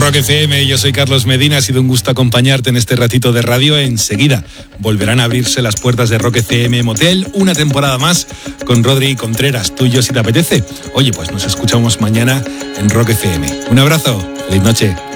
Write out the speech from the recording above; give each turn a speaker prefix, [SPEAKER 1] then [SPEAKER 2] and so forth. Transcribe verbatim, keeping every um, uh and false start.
[SPEAKER 1] Rock F M, yo soy Carlos Medina, ha sido un gusto acompañarte en este ratito de radio. Enseguida volverán a abrirse las puertas de Rock F M Motel, una temporada más con Rodri Contreras, tuyo si te apetece. Oye, pues nos escuchamos mañana en Rock F M. Un abrazo, feliz noche.